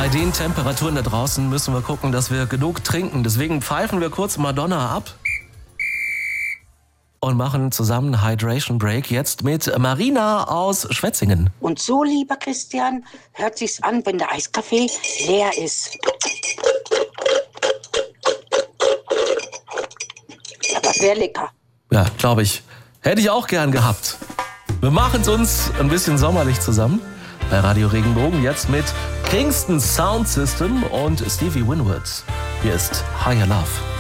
Bei den Temperaturen da draußen müssen wir gucken, dass wir genug trinken. Deswegen pfeifen wir kurz Madonna ab und machen zusammen Hydration Break jetzt mit Marina aus Schwetzingen. Und so, lieber Christian, hört sich's an, wenn der Eiskaffee leer ist. Aber sehr lecker. Ja, glaube ich. Hätte ich auch gern gehabt. Wir machen es uns ein bisschen sommerlich zusammen. Bei Radio Regenbogen jetzt mit Kingston Sound System und Stevie Winwood. Hier ist Higher Love.